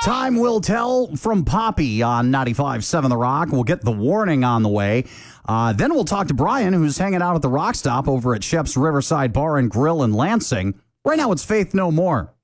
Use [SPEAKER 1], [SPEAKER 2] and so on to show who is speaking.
[SPEAKER 1] Time will tell from Poppy on 95.7 The Rock. We'll get the warning on the way. Then we'll talk to Brian, who's hanging out at the Rock Stop over at Shep's Riverside Bar and Grill in Lansing. Right now, it's Faith No More.